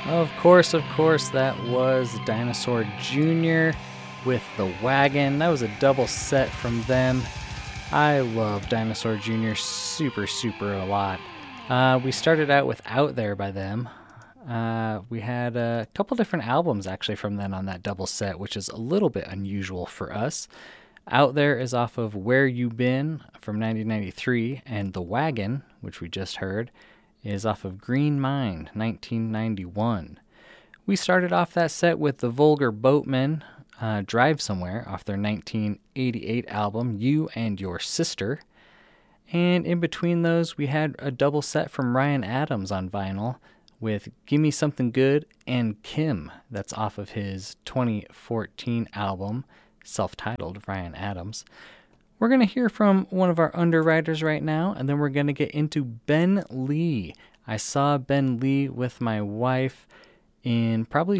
Of course, that was Dinosaur Jr. with The Wagon. That was a double set from them. I love Dinosaur Jr. super a lot. We started out with Out There by them. We had a couple different albums actually from them on that double set, which is a little bit unusual for us. Out There is off of Where You Been from 1993, and The Wagon, which we just heard, is off of Green Mind, 1991. We started off that set with The Vulgar Boatmen, Drive Somewhere, off their 1988 album, You and Your Sister. And in between those, we had a double set from Ryan Adams on vinyl with Gimme Something Good and Kim. That's off of his 2014 album, self-titled Ryan Adams. We're going to hear from one of our underwriters right now, and then we're going to get into Ben Lee. I saw Ben Lee with my wife in probably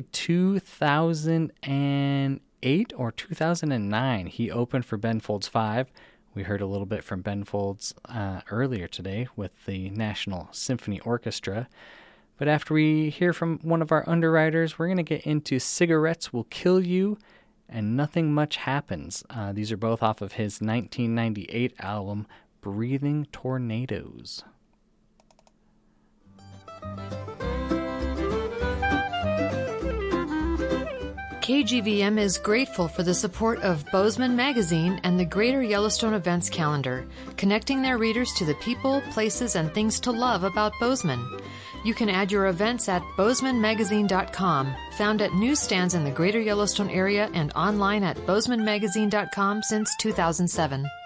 2008 or 2009. He opened for Ben Folds 5. We heard a little bit from Ben Folds earlier today with the National Symphony Orchestra. But after we hear from one of our underwriters, we're going to get into Cigarettes Will Kill You and Nothing Much Happens. These are both off of his 1998 album, Breathing Tornadoes. KGVM is grateful for the support of Bozeman Magazine and the Greater Yellowstone Events Calendar, connecting their readers to the people, places, and things to love about Bozeman. You can add your events at bozemanmagazine.com, found at newsstands in the Greater Yellowstone area and online at bozemanmagazine.com since 2007.